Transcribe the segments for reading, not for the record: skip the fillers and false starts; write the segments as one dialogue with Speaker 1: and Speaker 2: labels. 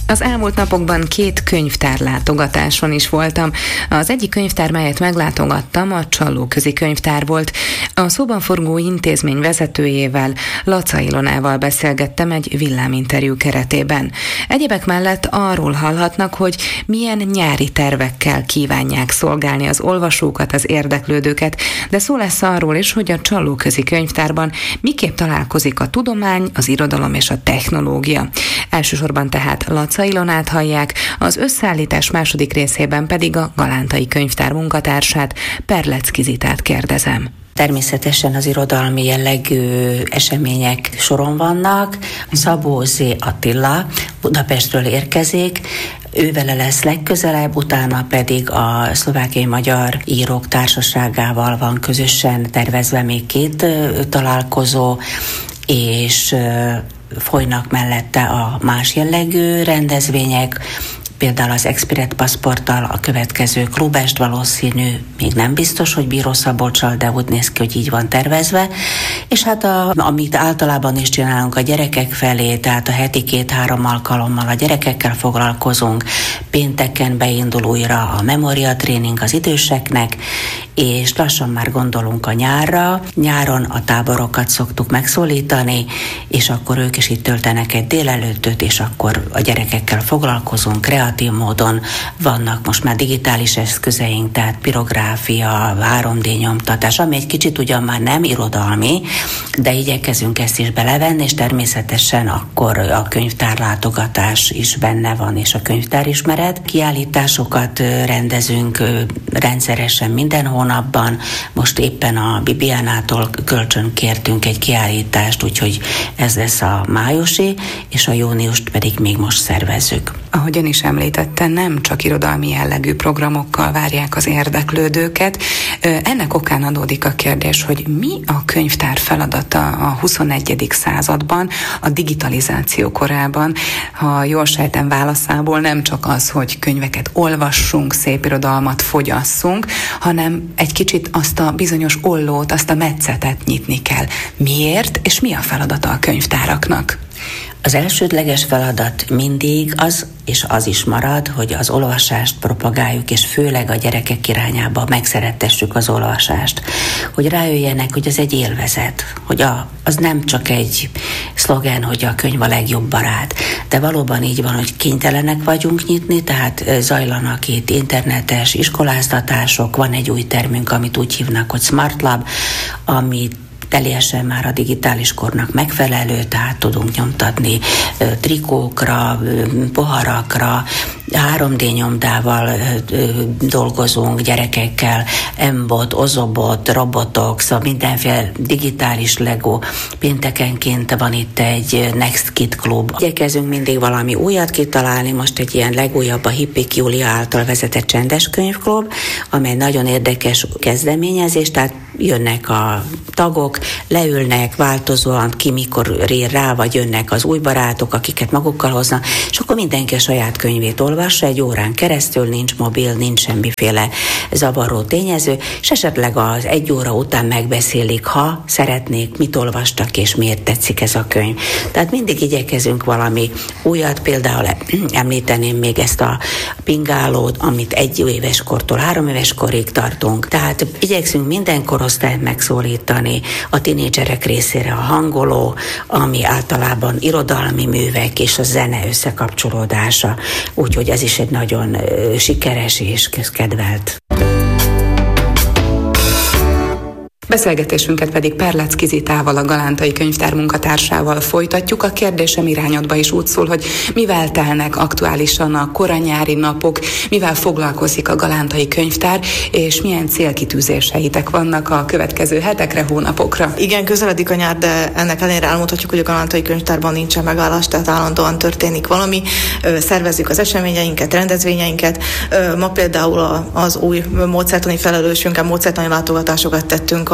Speaker 1: Az elmúlt napokban 2 könyvtárlátogatáson is voltam. Az egyik könyvtár, melyet meglátogattam, a Csallóközi Könyvtár volt. A szóban forgó intézmény vezetőjével, Laca Ilonával beszélgettem egy villáminterjú keretében. Egyebek mellett arról hallhatnak, hogy milyen nyári tervekkel kívánják szolgálni az olvasókat, az érdeklődőket, de szó lesz arról is, hogy a Csallóközi Könyvtárban miképp találkozik a tudomány, az irodalom és a technológia. Elsősorban tehát Laca Ilonát hallják, az összeállítás második részében pedig a Galántai Könyvtár munkatársát, Perlecki Zitát kérdezem.
Speaker 2: Természetesen az irodalmi jellegű események soron vannak. Szabó Z. Attila Budapestről érkezik, ővele lesz legközelebb, utána pedig a Szlovákiai Magyar Írók Társaságával van közösen tervezve még 2 találkozó, és folynak mellette a más jellegű rendezvények, például az Expiret Passporttal a következő klubest valószínű, még nem biztos, hogy Bíró Szabolccsal, de úgy néz ki, hogy így van tervezve. És hát amit általában is csinálunk a gyerekek felé, tehát a heti 2-3 alkalommal a gyerekekkel foglalkozunk, pénteken beindul újra a memória tréning az időseknek, és lassan már gondolunk a nyárra. Nyáron a táborokat szoktuk megszólítani, és akkor ők is itt töltenek egy délelőttöt, és akkor a gyerekekkel foglalkozunk kreatív módon. Vannak most már digitális eszközeink, tehát pirográfia, 3D nyomtatás, ami egy kicsit ugyan már nem irodalmi, de igyekezünk ezt is belevenni, és természetesen akkor a könyvtárlátogatás is benne van, és a könyvtárismeret. Kiállításokat rendezünk rendszeresen minden hónapban. Most éppen a Bibiánától kölcsön kértünk egy kiállítást, úgyhogy ez lesz a májusi, és a júniust pedig még most szervezzük.
Speaker 1: Ahogyan is említette, nem csak irodalmi jellegű programokkal várják az érdeklődőket. Ennek okán adódik a kérdés, hogy mi a könyvtár feladata a 21. században, a digitalizáció korában. Ha jól sejtem válaszából, nem csak az, hogy könyveket olvassunk, szép irodalmat fogyasszunk, hanem egy kicsit azt a bizonyos ollót, azt a metszetet nyitni kell. Miért, és mi a feladata a könyvtáraknak?
Speaker 2: Az elsődleges feladat mindig az, és az is marad, hogy az olvasást propagáljuk, és főleg a gyerekek irányába megszerettessük az olvasást. Hogy rájöjjenek, hogy ez egy élvezet, hogy az nem csak egy szlogen, hogy a könyv a legjobb barát, de valóban így van, hogy kénytelenek vagyunk nyitni, tehát zajlanak itt internetes iskoláztatások, van egy új termünk, amit úgy hívnak, hogy Smart Lab, amit teljesen már a digitális kornak megfelelő, tehát tudunk nyomtatni trikókra, poharakra, 3D nyomdával dolgozunk gyerekekkel, Mbot, Ozobot, robotok, szóval mindenféle digitális Lego. Péntekenként van itt egy Next Kid Club. Igyekezünk mindig valami újat kitalálni, most egy ilyen legújabb a Hippik Júlia által vezetett csendes könyvklub, amely nagyon érdekes kezdeményezés, tehát jönnek a tagok, leülnek változóan, ki mikor ér rá, vagy jönnek az új barátok, akiket magukkal hoznak, és akkor mindenki a saját könyvét olvassa egy órán keresztül, nincs mobil, nincs semmiféle zavaró tényező, és esetleg az 1 óra után megbeszélik, ha szeretnék, mit olvastak, és miért tetszik ez a könyv. Tehát mindig igyekezünk valami újat, például említeném még ezt a pingálót, amit 1 éves kortól 3 éves korig tartunk. Tehát igyekszünk minden korosztályt megszólítani, a tinédzserek részére a hangoló, ami általában irodalmi művek és a zene összekapcsolódása. Úgyhogy ez is egy nagyon sikeres és kedvelt.
Speaker 1: Beszélgetésünket pedig Perlecki Zitával, a Galántai Könyvtár munkatársával folytatjuk. A kérdésem irányodba is úgy szól, hogy mivel telnek aktuálisan a koranyári napok, mivel foglalkozik a Galántai Könyvtár, és milyen célkitűzéseitek vannak a következő hetekre, hónapokra?
Speaker 3: Igen, közeledik a nyár, de ennek ellenére elmondhatjuk, hogy a Galántai Könyvtárban nincsen megállás, tehát állandóan történik valami. Szervezzük az eseményeinket, rendezvényeinket. Ma például az új módszertani felelősünkkel módszertani látogatásokat tettünk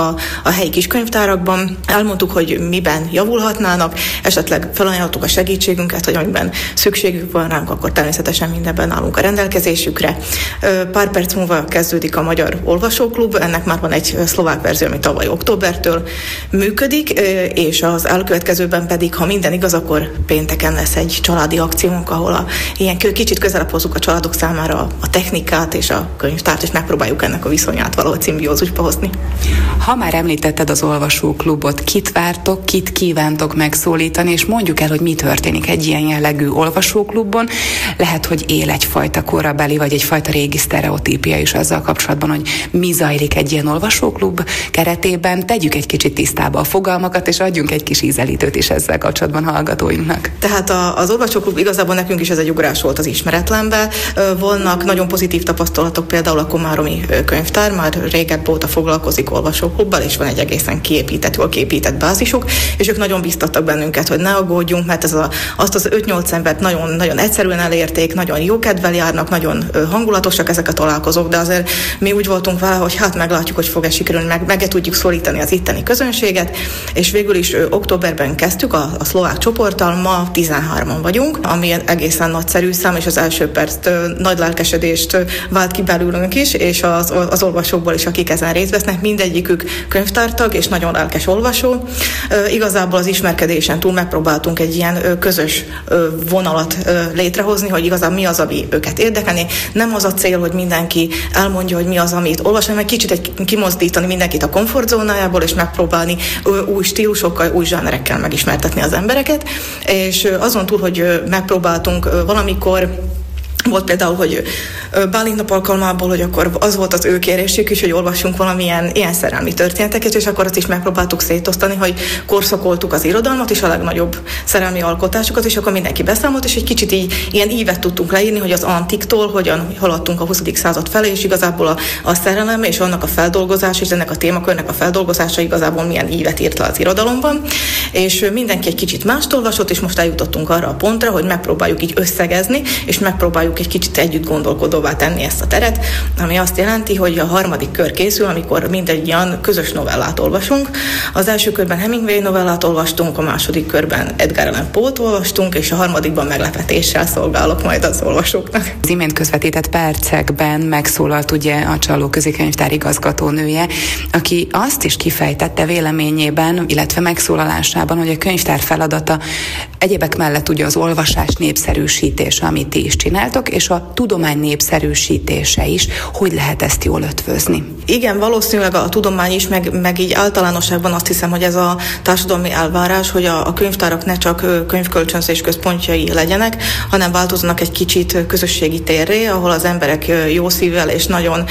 Speaker 3: a helyi kiskönyvtárakban, elmondtuk, hogy miben javulhatnának, esetleg felajánlottuk a segítségünket, hogy amiben szükségük van ránk, akkor természetesen mindenben állunk a rendelkezésükre. Pár perc múlva kezdődik a Magyar Olvasóklub, ennek már van egy szlovák verzió, ami tavaly októbertől működik, és az elkövetkezőben pedig, ha minden igaz, akkor pénteken lesz egy családi akciónk, ahol ilyen kicsit közelebb hozzuk a családok számára a technikát és a könyvtárt, és megpróbáljuk ennek a viszonyát valahogy szimbiózusba hozni.
Speaker 4: Ha már említetted az olvasóklubot, kit vártok, kit kívántok megszólítani, és mondjuk el, hogy mi történik egy ilyen jellegű olvasóklubban. Lehet, hogy él egyfajta korabeli, vagy egyfajta régi sztereotípia is azzal kapcsolatban, hogy mi zajlik egy ilyen olvasóklub keretében. Tegyük egy kicsit tisztába a fogalmakat, és adjunk egy kis ízelítőt is ezzel kapcsolatban hallgatóinknak.
Speaker 3: Tehát az olvasóklub igazából nekünk is ez egy ugrás volt az ismeretlenbe. Vannak nagyon pozitív tapasztalatok, például a komáromi könyvtár már régebb óta foglalkozik olvasóklubbal, és van egy egészen jól kiépített bázisuk, és ők nagyon biztattak bennünket, hogy ne aggódjunk, mert azt az 5-8 embert nagyon, nagyon egyszerűen elérték, nagyon jó kedvel járnak, nagyon hangulatosak ezek a találkozók, de azért mi úgy voltunk vele, hogy hát meglátjuk, hogy fog-e sikerülni, meg tudjuk szólítani az itteni közönséget, és végül is októberben kezdtük a szlovák csoporttal, ma 13-an vagyunk, ami egészen nagyszerű szám, és az első perc nagy lelkesedést vált ki belőlünk is, és az olvasókból is, akik ezen részt vesznek, mindegyikük könyvtártag és nagyon lelkes olvasó. Igazából az ismerkedésen túl megpróbáltunk egy ilyen közös vonalat létrehozni, hogy igazából mi az, ami őket érdekelni. Nem az a cél, hogy mindenki elmondja, hogy mi az, amit olvas, hanem egy kicsit kimozdítani mindenkit a komfortzónájából, és megpróbálni új stílusokkal, új zsánerekkel megismertetni az embereket. És azon túl, hogy megpróbáltunk valamikor, volt például, hogy Bálint nap alkalmából, hogy akkor az volt az ő kérésük is, hogy olvassunk valamilyen ilyen szerelmi történeteket, és akkor azt is megpróbáltuk szétosztani, hogy korszakoltuk az irodalmat és a legnagyobb szerelmi alkotásokat, és akkor mindenki beszámolt, és egy kicsit így ilyen ívet tudtunk leírni, hogy az antiktól hogyan haladtunk a 20. század felé, és igazából a szerelem és annak a feldolgozása, és ennek a témakörnek a feldolgozása igazából milyen ívet írt le az irodalomban, és mindenki egy kicsit mást olvasott, és most eljutottunk arra a pontra, hogy megpróbáljuk így összegezni, és megpróbáljuk egy kicsit együtt gondolkodóvá tenni ezt a teret, ami azt jelenti, hogy a harmadik kör készül, amikor mindegy ilyen közös novellát olvasunk. Az első körben Hemingway novellát olvastunk, a második körben Edgar Allan Poe-t olvastunk, és a harmadikban meglepetéssel szolgálok majd az olvasóknak.
Speaker 4: Az imént közvetített percekben megszólalt ugye a Csalló Közikönyvtár igazgatónője, aki azt is kifejtette véleményében, illetve megszólalásában, hogy a könyvtár feladata egyébek mellett ugye az olvasás népszerűsítése, amit ti is csináltok, és a tudomány népszerűsítése is. Hogy lehet ezt jól ötvözni?
Speaker 3: Igen, valószínűleg a tudomány is, meg így általánosságban azt hiszem, hogy ez a társadalmi elvárás, hogy a könyvtárak ne csak könyvkölcsönzés központjai legyenek, hanem változnak egy kicsit közösségi térré, ahol az emberek jó szívvel és nagyon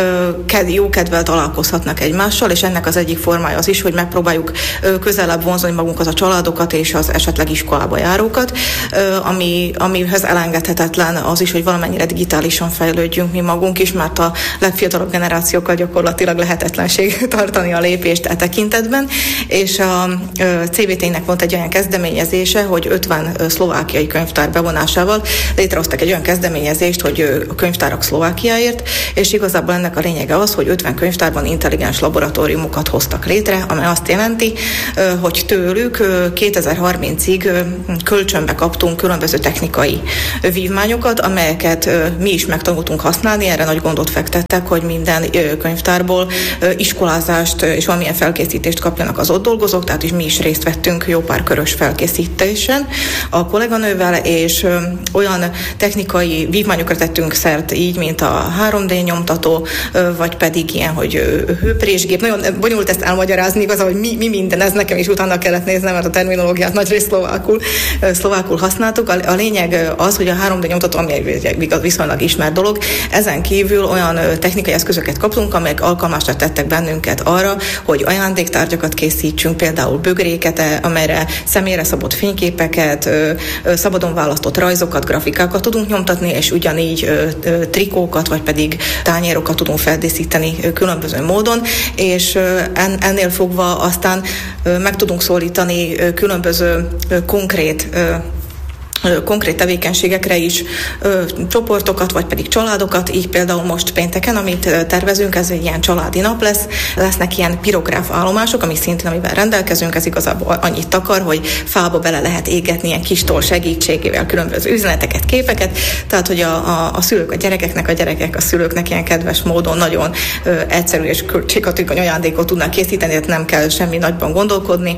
Speaker 3: jó kedvel találkozhatnak egymással, és ennek az egyik formája az is, hogy megpróbáljuk közelebb vonzani magunkat, a családokat és az esetleg iskolába járókat, amihez elengedhetetlen az is, hogy valamennyire digitálisan fejlődjünk mi magunk is, mert a legfiatalabb generációkkal gyakorlatilag lehetetlenség tartani a lépést e tekintetben, és a CVT-nek volt egy olyan kezdeményezése, hogy 50 szlovákiai könyvtár bevonásával létrehoztak egy olyan kezdeményezést, hogy a könyvtárak Szlovákiáért, és igazából ennek a lényege az, hogy 50 könyvtárban intelligens laboratóriumokat hoztak létre, amely azt jelenti, hogy tőlük 2030-ig kölcsönbe kaptunk különböző technikai vívmányokat, amelyeket mi is megtanultunk használni, erre nagy gondot fektettek, hogy minden könyvtárból iskolázást és valamilyen felkészítést kapjanak az ott dolgozók, tehát is mi is részt vettünk jó pár körös felkészítésen a kolléganővel, és olyan technikai vívmányokra tettünk szert így, mint a 3D nyomtató, vagy pedig ilyen, hogy hőprésgép. Nagyon bonyolult ezt elmagyarázni, igaz, hogy mi minden, ez nekem is utána kellett néznem, mert a terminológiát nagyrészt szlovákul használtuk. A lényeg az, hogy a 3D nyomtató, ami egy viszonylag ismert dolog, ezen kívül olyan technikai eszközöket kaptunk, amelyek alkalmasra tettek bennünket arra, hogy ajándéktárgyakat készítsünk, például bögréket, amelyre személyre szabott fényképeket, szabadon választott rajzokat, grafikákat tudunk nyomtatni, és ugyanígy trikókat, vagy pedig tányérokat tudunk feldíszíteni különböző módon, és ennél fogva aztán meg tudunk szólítani különböző konkrét konkrét tevékenységekre is csoportokat, vagy pedig családokat, így például most pénteken, amit tervezünk, ez egy ilyen családi nap lesz, lesznek ilyen pirográf állomások, ami szintén, amivel rendelkezünk, ez igazából annyit akar, hogy fába bele lehet égetni ilyen kis toll segítségével különböző üzeneteket, képeket, tehát hogy a szülők a gyerekeknek, a gyerekek a szülőknek ilyen kedves módon nagyon egyszerű és költséghatékony ajándékot tudnak készíteni, tehát nem kell semmi nagyban gondolkodni.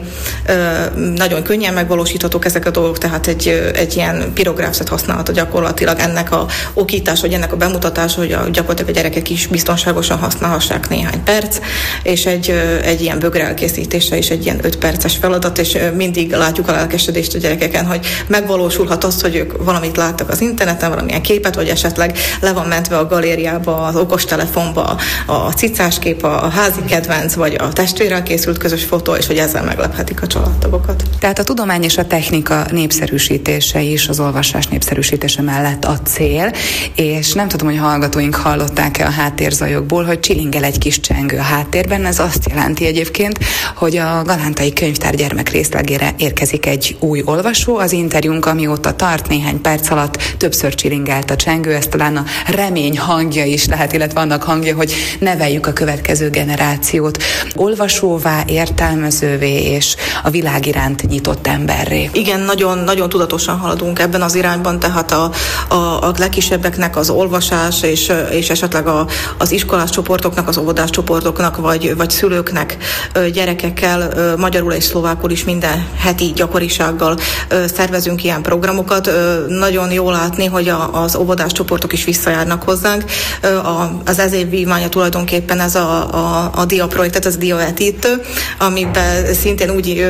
Speaker 3: Nagyon könnyen megvalósíthatók ezek a dolgok, tehát egy ilyen pirográfszet használható gyakorlatilag ennek a okítás, vagy ennek a bemutatás, hogy gyakorlatilag a gyerekek is biztonságosan használhassák néhány perc, és egy ilyen bögre elkészítése is egy ilyen 5 perces feladat, és mindig látjuk a lelkesedést a gyerekeken, hogy megvalósulhat az, hogy ők valamit láttak az interneten, valamilyen képet, vagy esetleg le van mentve a galériába, az okostelefonba a cicás kép, a házi kedvenc, vagy a testvérrel készült közös fotó, és hogy ezzel meglephetik a családtagokat.
Speaker 4: Tehát a tudomány és a technika népszerűsítése is az olvasás népszerűsítése mellett a cél, és nem tudom, hogy hallgatóink hallották-e a háttérzajokból, hogy csilingel egy kis csengő a háttérben. Ez azt jelenti egyébként, hogy a Galántai Könyvtár gyermek részlegére érkezik egy új olvasó. Az interjúnk, amióta tart, néhány perc alatt többször csilingelt a csengő, ez talán a remény hangja is lehet, illetve annak hangja, hogy neveljük a következő generációt olvasóvá, értelmezővé és a világ iránt nyitott emberré.
Speaker 3: Igen, nagyon, nagyon tudatosan haladunk ebben az irányban, tehát a legkisebbeknek az olvasás és esetleg az iskolás csoportoknak, az óvodás csoportoknak, vagy szülőknek gyerekekkel magyarul és szlovákul is minden heti gyakorisággal szervezünk ilyen programokat. Nagyon jó látni, hogy az óvodás csoportok is visszajárnak hozzánk. Az ez év vívmánya tulajdonképpen ez a DIA projektet, az DIA vetítő, amiben szintén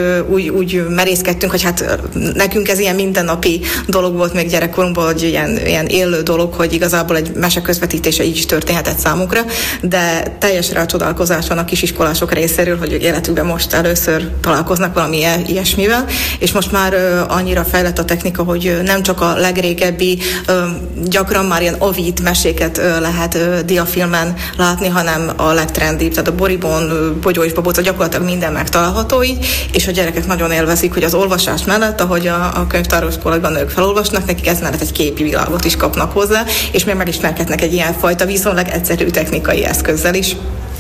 Speaker 3: úgy merészkedtünk, hogy hát nekünk ez ilyen mindennapi dolog volt még gyerekkorunkban, hogy ilyen élő dolog, hogy igazából egy mese közvetítése így is történhetett számunkra, de teljes rácsodálkozás van a kisiskolások részéről, hogy életükben most először találkoznak valami ilyesmivel, és most már annyira fejlett a technika, hogy nem csak a legrégebbi, gyakran már ilyen avít meséket lehet diafilmen látni, hanem a legtrendibb, tehát a Boribon, Bogyó és Babóca, gyakorlatilag minden megtalálható így, és a gyerekek nagyon élvezik, hogy az olvasás mellett, ahogy a könyvtáros kolléganők felolvasnak, nekik ez mellett egy képi világot is kapnak hozzá, és még megismerkednek egy ilyen fajta viszonylag egyszerű technikai eszközzel is.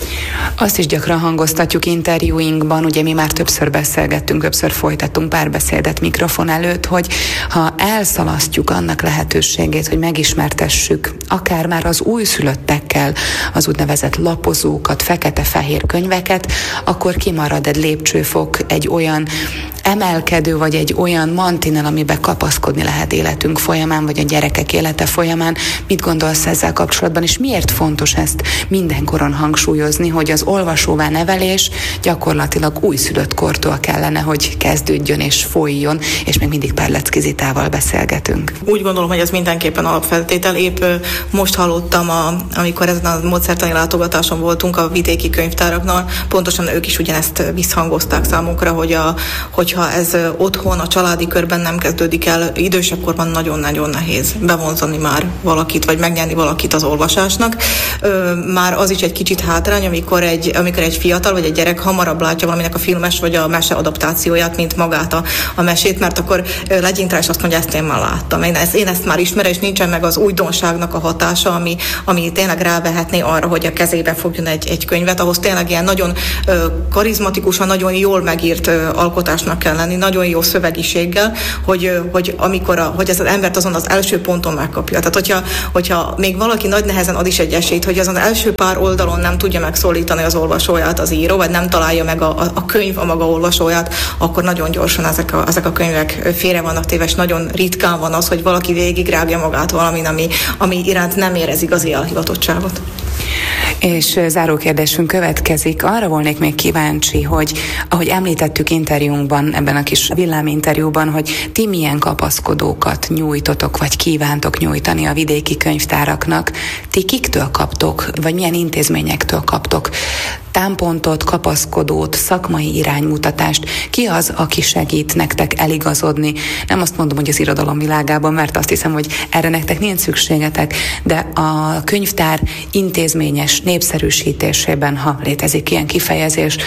Speaker 4: Azt is gyakran hangoztatjuk interjúinkban, ugye mi már többször beszélgettünk, többször folytattunk párbeszédet mikrofon előtt, hogy ha elszalasztjuk annak lehetőségét, hogy megismertessük akár már az újszülöttekkel az úgynevezett lapozókat, fekete-fehér könyveket, akkor kimarad egy lépcsőfok, egy olyan emelkedő, vagy egy olyan mantinel, amiben kapaszkodni lehet életünk folyamán, vagy a gyerekek élete folyamán. Mit gondolsz ezzel kapcsolatban, és miért fontos ezt mindenkoron hangsúlyozni, hogy az olvasóvá nevelés gyakorlatilag újszülött kortól kellene, hogy kezdődjön és folyjon, és még mindig Perlecki Zitával beszélgetünk.
Speaker 3: Úgy gondolom, hogy ez mindenképpen alapfeltétel. Épp most hallottam, amikor ezen a módszertani látogatáson voltunk a vidéki könyvtáraknál, pontosan ők is ugyanezt visszhangozták számunkra, hogyha ez otthon, a családi körben nem kezdődik el, idősebb korban nagyon-nagyon nehéz bevonzani már valakit, vagy megnyerni valakit az olvasásnak. Már az is egy kicsit hátrány, amikor egy fiatal vagy egy gyerek hamarabb látja valaminek a filmes vagy a mese adaptációját, mint magát a mesét, mert akkor legyint rá, és azt mondja, ezt én már láttam. Én ezt már ismerem, és nincsen meg az újdonságnak a hatása, ami tényleg rávehetné arra, hogy a kezébe fogjon egy könyvet, ahhoz tényleg ilyen nagyon karizmatikusan, nagyon jól megírt alkotásnak kell lenni, nagyon jó szövegiséggel, hogy ez az embert azon az első ponton megkapja. Tehát hogyha még valaki nagy nehezen ad is egy esélyt, hogy azon az első pár oldalon nem tudja megszólítani az olvasóját az író, vagy nem találja meg a könyv a maga olvasóját, akkor nagyon gyorsan ezek a könyvek félre vannak téve, és nagyon ritkán van az, hogy valaki végigrágja magát valamin, ami iránt nem érez igazi elhivatottságot.
Speaker 4: És záró kérdésünk következik. Arra volnék még kíváncsi, hogy ahogy említettük interjúnkban, ebben a kis villáminterjúban, hogy ti milyen kapaszkodókat nyújtotok, vagy kívántok nyújtani a vidéki könyvtáraknak. Ti kiktől kaptok, vagy milyen intézményektől kaptok támpontot, kapaszkodót, szakmai iránymutatást? Ki az, aki segít nektek eligazodni? Nem azt mondom, hogy az irodalom világában, mert azt hiszem, hogy erre nektek nincs szükségetek, de a könyvtár intézményes népszerűsítésében, ha létezik ilyen kifejezés,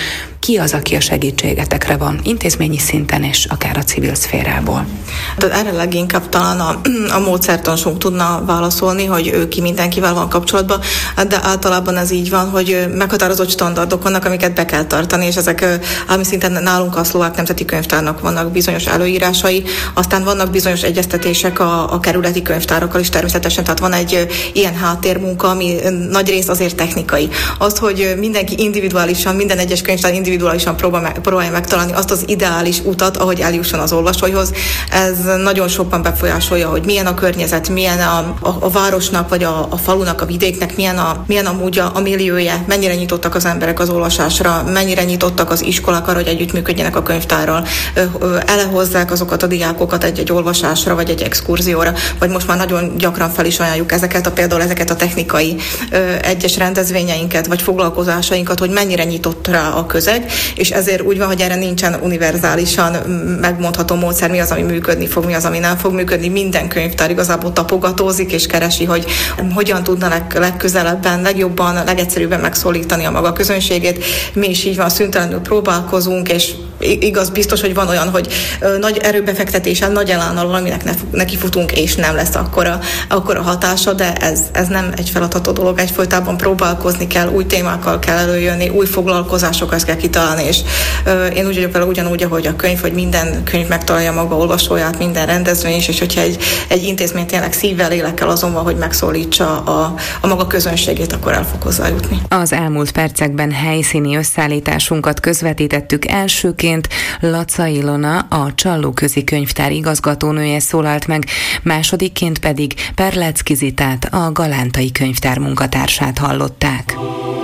Speaker 4: ki az, aki a segítségetekre van, intézményi szinten és akár a civil szférából?
Speaker 3: Erre leginkább talán a módszertansunk tudna válaszolni, hogy ő ki mindenkivel van kapcsolatban, de általában ez így van, hogy meghatározott standardok vannak, amiket be kell tartani, és ezek állami szinten nálunk a Szlovák Nemzeti Könyvtárnak vannak bizonyos előírásai, aztán vannak bizonyos egyeztetések a kerületi könyvtárakkal is természetesen, tehát van egy ilyen háttérmunka, ami nagy rész azért technikai. Az, hogy mindenki individuálisan, minden egyes könyvtár individuálisan próbálja megtalálni azt az ideális utat, ahogy eljusson az olvasóihoz, ez nagyon sokban befolyásolja, hogy milyen a környezet, milyen a városnak, vagy a falunak, a vidéknek, milyen a módja, a milliója, mennyire nyitottak az emberek az olvasásra, mennyire nyitottak az iskolák arra, hogy együttműködjenek a könyvtárral, elehozzák azokat a diákokat egy olvasásra, vagy egy exkurzióra, vagy most már nagyon gyakran fel is ajánljuk például ezeket a technikai egyes rendezvényeinket, vagy foglalkozásainkat, hogy mennyire nyitott rá a közeg, és ezért úgy van, hogy erre nincsen univerzálisan megmondható módszer, mi az, ami működni fog, mi az, ami nem fog működni. Minden könyvtár igazából tapogatózik, és keresi, hogy hogyan tudna legközelebben, legjobban, legegyszerűbben megszólítani a maga közönségét. Mi is így van, szüntelenül próbálkozunk, és igaz, biztos, hogy van olyan, hogy nagy erőbefektetéssel, nagy elánnal valaminek nekifutunk, és nem lesz akkora hatása, de ez nem egy feladható dolog, egyfolytában próbálkozni kell, új témákkal kell előjönni, új foglalkozásokat kell kitalálni, és én úgy vagyok vele ugyanúgy, ahogy a könyv, hogy minden könyv megtalálja maga olvasóját, minden rendezvény is, és hogyha egy intézmény tényleg szívvel, lélekkel azon van, hogy megszólítsa a maga közönségét, akkor el fog hozzá jutni.
Speaker 1: Az elmúlt percekben helyszíni összeállításunkat közvetítettük. Elsőként Laca Ilona, a Csallóközi Könyvtár igazgatónője szólalt meg, másodikként pedig Perlecki Zitát, a Galántai Könyvtár munkatársát hallották.